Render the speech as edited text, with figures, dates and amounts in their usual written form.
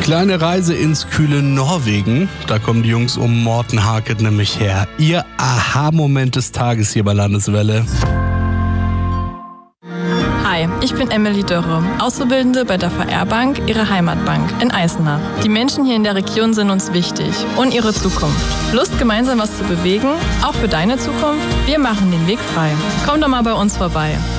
Kleine Reise ins kühle Norwegen. Da kommen die Jungs um Morten Harket nämlich her. Ihr Aha-Moment des Tages hier bei Landeswelle. Hi, ich bin Emily Dörre, Auszubildende bei der VR-Bank, ihrer Heimatbank in Eisenach. Die Menschen hier in der Region sind uns wichtig und ihre Zukunft. Lust, gemeinsam was zu bewegen? Auch für deine Zukunft? Wir machen den Weg frei. Komm doch mal bei uns vorbei.